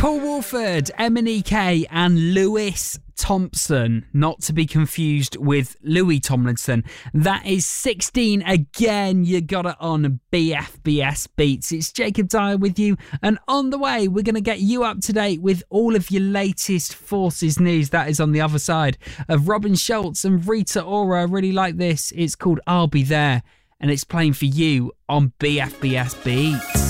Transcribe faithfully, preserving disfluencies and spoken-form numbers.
Paul Wolford, M N E K and Lewis Thompson, not to be confused with Louis Tomlinson. That is sixteen again. You got it on B F B S Beats. It's Jacob Dyer with you, and on the way we're going to get you up to date with all of your latest Forces news. That is on the other side of Robin Schulz and Rita Ora. I really like this. It's called I'll Be There, and it's playing for you on B F B S Beats.